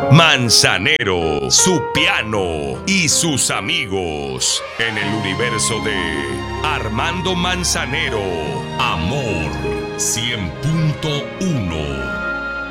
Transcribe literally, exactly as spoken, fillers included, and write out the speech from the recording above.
Manzanero, su piano y sus amigos. En el universo de Armando Manzanero. Amor cien punto uno.